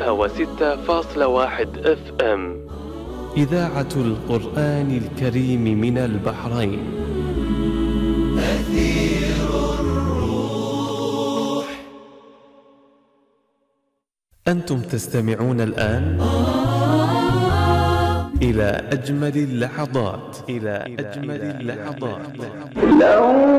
106.1 FM. إذاعة القرآن الكريم من البحرين. أثير الروح. أنتم تستمعون الآن إلى أجمل اللحظات.